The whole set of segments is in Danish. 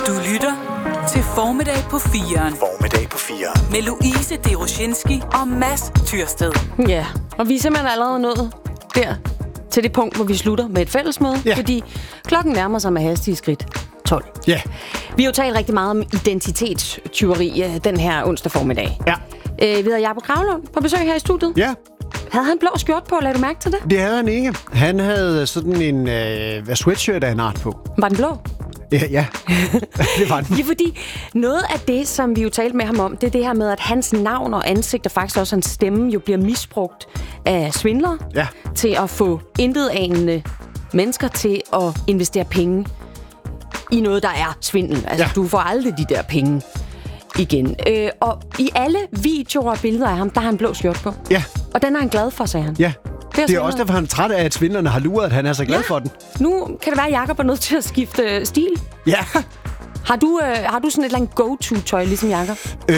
Du lytter til Formiddag på 4'eren. Formiddag på 4'eren. Med Louise Derosinski og Mads Tyrsted. Ja, og vi er simpelthen allerede nået der til det punkt, hvor vi slutter med et fællesmøde. Ja. Fordi klokken nærmer sig med hastige skridt 12. Ja. Vi har jo talt rigtig meget om identitetstyveri den her onsdag formiddag. Ja. Vi havde Jakob Kravlund på besøg her i studiet. Ja. Havde han blå skjort på? Lagde du mærke til det? Det havde han ikke. Han havde sådan en sweatshirt af en art på. Var den blå? Ja. Det var den. Ja, fordi noget af det, som vi jo talte med ham om, det er det her med, at hans navn og ansigt, og faktisk også hans stemme, jo bliver misbrugt af svindlere til at få intetanende mennesker til at investere penge i noget, der er svindel. Altså, du får aldrig de der penge igen. Og i alle videoer og billeder af ham, der har han blå skjort på. Ja. Og den er han glad for, sagde han. Ja. Det er også derfor, han er træt af, at svindlerne har luret, at han er så glad for den. Nu kan det være, at Jakob er nødt til at skifte stil. Ja. Har du sådan et eller andet go-to-tøj, ligesom Jakob?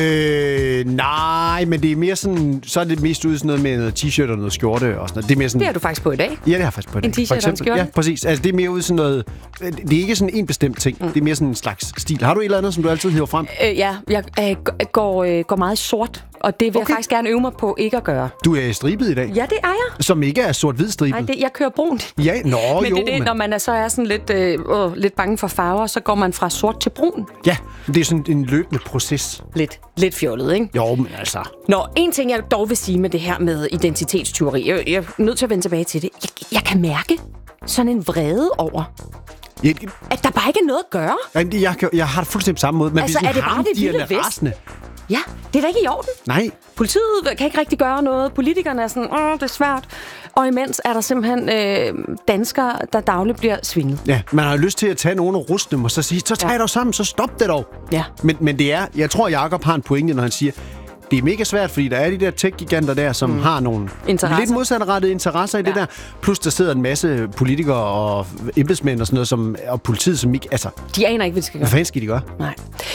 Nej, men det er mere sådan... Så er det mest ud sådan noget med noget t-shirt og noget skjorte og sådan noget. Det er mere sådan... Det har du faktisk på i dag. Ja, det har jeg faktisk på i dag. En t-shirt og en skjorte? Ja, præcis. Altså, det er mere ud sådan noget... Det er ikke sådan en bestemt ting. Det er mere sådan en slags stil. Har du et eller andet, som du altid hiver frem? Ja, jeg går meget sort, og det vil jeg faktisk gerne øve mig på ikke at gøre. Du er stribet i dag? Ja, det er jeg. Som ikke er sort-hvid stribet? Nej, jeg kører brunt. Ja, men det er når man så er sådan lidt bange for farver, så går man fra sort til brun. Ja, det er sådan en løbende proces. Lidt fjollet, ikke? Jo, men altså... Nå, en ting, jeg dog vil sige med det her med identitetstyveri, jeg er nødt til at vende tilbage til det. Jeg kan mærke sådan en vrede over, at der bare ikke er noget at gøre. Jeg har det fuldstændig på samme måde. Men altså, er det bare det vilde vest? Ja, det er da ikke i orden. Nej. Politiet kan ikke rigtig gøre noget. Politikerne er sådan, det er svært. Og imens er der simpelthen danskere, der dagligt bliver svindlet. Ja, man har lyst til at tage nogen og ruste dem, og så sige, så tag dog sammen, så stop det dog. Ja. Men det er, jeg tror, Jakob har en pointe, når han siger, det er mega svært, fordi der er de der tech-giganter der, som har nogle lidt modsatrettede interesser i det der. Plus der sidder en masse politikere og embedsmænd og sådan noget, og politiet, som ikke... Altså, de aner ikke, hvad de skal gøre. Hvad fanden skal de gøre? Nej.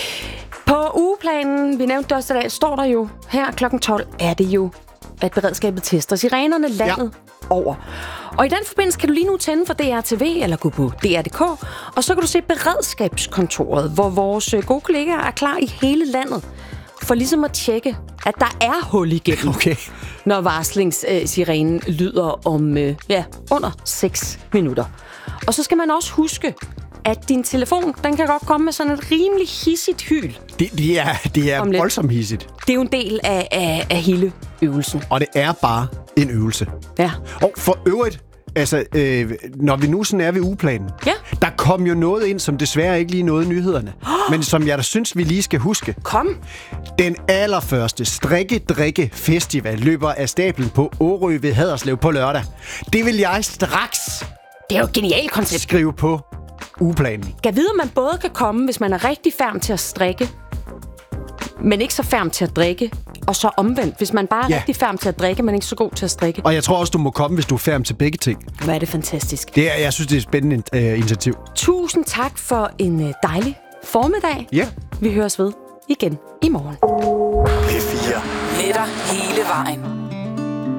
På ugeplanen, vi nævnte det også i dag, står der jo, her kl. 12, er det jo, at beredskabet tester sirenerne landet over. Og i den forbindelse kan du lige nu tænde for DRTV, eller gå på DR.dk, og så kan du se beredskabskontoret, hvor vores gode kollegaer er klar i hele landet, for ligesom at tjekke, at der er hul igennem, når varslingssirenen lyder om under 6 minutter. Og så skal man også huske, at din telefon, den kan godt komme med sådan et rimelig hissigt hyl. Det er voldsomt hissigt. Det er jo en del af hele øvelsen. Og det er bare en øvelse. Ja. Og for øvrigt, altså, når vi nu sådan er ved ugeplanen, der kom jo noget ind, som desværre ikke lige nåede nyhederne, men som jeg da synes, vi lige skal huske. Kom. Den allerførste strikke-drikke-festival løber af stablen på Årø ved Haderslev på lørdag. Det vil jeg straks... Det er jo et genialt koncept. Skrive på ugeplanen. Jeg ved, at man både kan komme, hvis man er rigtig færm til at strikke, men ikke så færm til at drikke, og så omvendt. Hvis man bare er rigtig færm til at drikke, men ikke så god til at strikke. Og jeg tror også, du må komme, hvis du er færm til begge ting. Hvor er det fantastisk. Jeg synes, det er et spændende initiativ. Tusind tak for en dejlig formiddag. Ja. Vi høres ved igen i morgen. P4. Med dig hele vejen.